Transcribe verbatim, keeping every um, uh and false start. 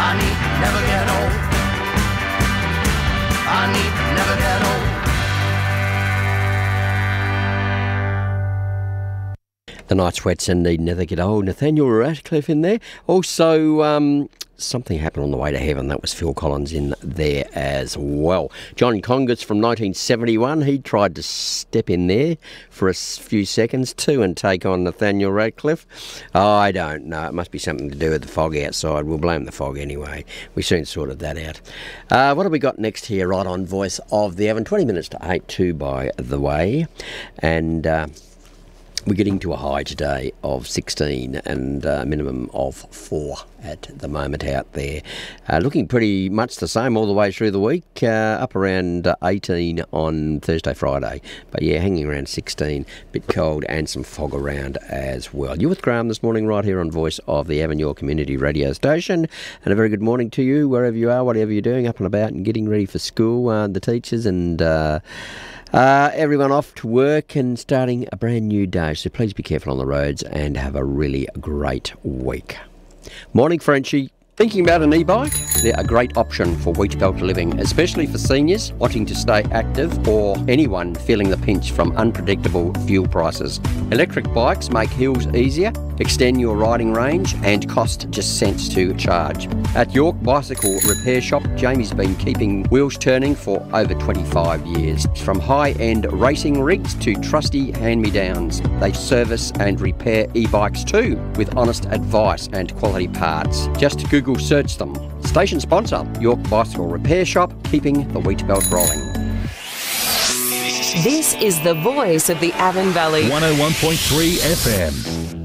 I need never get old. I need never get old. The Night Sweats and Need Never Get Old. Nathaniel Ratcliffe in there. Also, um, something happened on the way to heaven. That was Phil Collins in there as well. John Congus from nineteen seventy-one. He tried to step in there for a few seconds too and take on Nathaniel Ratcliffe. Oh, I don't know. It must be something to do with the fog outside. We'll blame the fog anyway. We soon sorted that out. Uh, what have we got next here right on Voice of the Avon? twenty minutes to eight two, by the way. And... Uh, We're getting to a high today of sixteen and a minimum of four at the moment out there. Uh, looking pretty much the same all the way through the week, uh, up around eighteen on Thursday, Friday. But yeah, hanging around sixteen, bit cold and some fog around as well. You're with Graham this morning right here on Voice of the Avon, your community radio station. And a very good morning to you, wherever you are, whatever you're doing, up and about and getting ready for school, uh, the teachers and... Uh, Uh, everyone off to work and starting a brand new day, so please be careful on the roads and have a really great week. Morning, Frenchie. Thinking about an e-bike? They're a great option for wheatbelt living, especially for seniors wanting to stay active or anyone feeling the pinch from unpredictable fuel prices. Electric bikes make hills easier, extend your riding range and cost just cents to charge. At York Bicycle Repair Shop, Jamie's been keeping wheels turning for over twenty-five years. From high-end racing rigs to trusty hand-me-downs, they service and repair e-bikes too, with honest advice and quality parts. Just Google search them. Station sponsor, York Bicycle Repair Shop, keeping the wheat belt rolling. This is the voice of the Avon Valley. one oh one point three F M.